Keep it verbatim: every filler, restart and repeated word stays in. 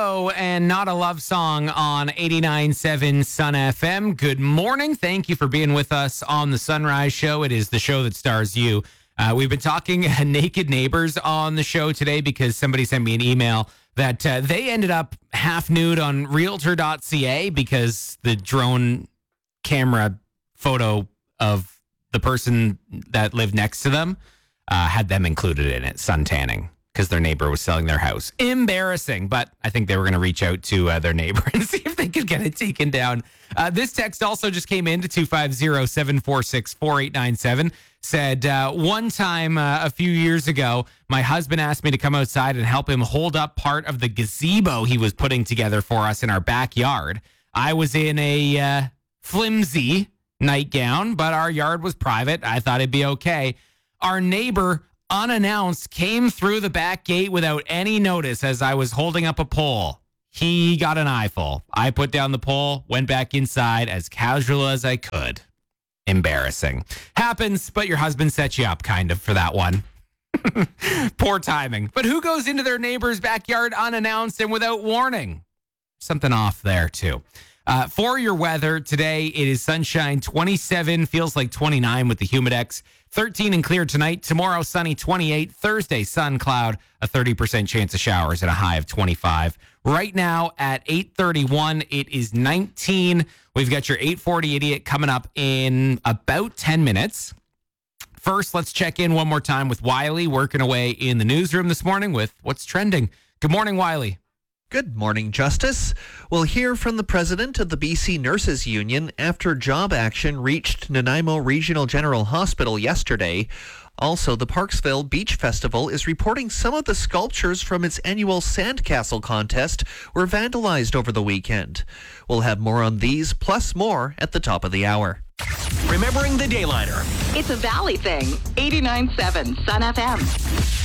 Gazebo and Not a Love Song on eighty-nine point seven Sun F M. Good morning. Thank you for being with us on the Sunrise Show. It is the show that stars you. Uh, we've been talking uh, naked neighbors on the show today because somebody sent me an email that uh, they ended up half nude on realtor dot c a because the drone camera photo of the person that lived next to them uh, had them included in it, sun tanning, because their neighbor was selling their house. Embarrassing, but I think they were going to reach out to uh, their neighbor and see if they could get it taken down. Uh, this text also just came in to two five zero, seven four six, four eight nine seven. Said, uh, one time uh, a few years ago, my husband asked me to come outside and help him hold up part of the gazebo he was putting together for us in our backyard. I was in a uh, flimsy nightgown, but our yard was private. I thought it'd be okay. Our neighbor, unannounced, came through the back gate without any notice as I was holding up a pole. He got an eyeful. I put down the pole, went back inside as casual as I could. Embarrassing. Happens, but your husband set you up kind of for that one. Poor timing. But who goes into their neighbor's backyard unannounced and without warning? Something off there too. Uh, for your weather today, it is sunshine, twenty-seven, feels like twenty-nine with the Humidex. thirteen and clear tonight. Tomorrow, sunny, twenty-eight. Thursday, sun, cloud, a thirty percent chance of showers and a high of twenty-five. Right now at eight thirty-one, it is nineteen. We've got your eight forty idiot coming up in about ten minutes. First, let's check in one more time with Wiley, working away in the newsroom this morning with what's trending. Good morning, Wiley. Good morning, Justice. We'll hear from the president of the B C Nurses Union after job action reached Nanaimo Regional General Hospital yesterday. Also, the Parksville Beach Festival is reporting some of the sculptures from its annual Sandcastle contest were vandalized over the weekend. We'll have more on these, plus more, at the top of the hour. Remembering the Dayliner. It's a Valley thing. eighty-nine point seven Sun F M.